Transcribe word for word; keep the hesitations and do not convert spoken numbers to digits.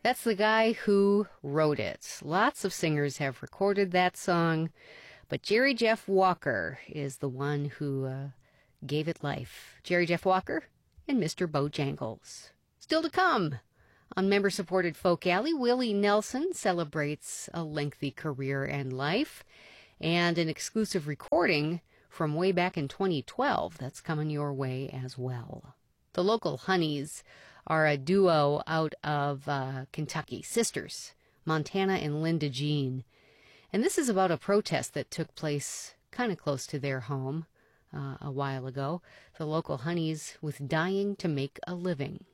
That's the guy who wrote it. Lots of singers have recorded that song, but Jerry Jeff Walker is the one who uh, gave it life. Jerry Jeff Walker and Mister Bojangles. Still to come. On member-supported Folk Alley, Willie Nelson celebrates a lengthy career and life, and an exclusive recording from way back in twenty twelve that's coming your way as well. The Local Honeys are a duo out of uh, Kentucky, sisters, Montana and Linda Jean. And this is about a protest that took place kind of close to their home uh, a while ago. The Local Honeys with Dying to Make a Living.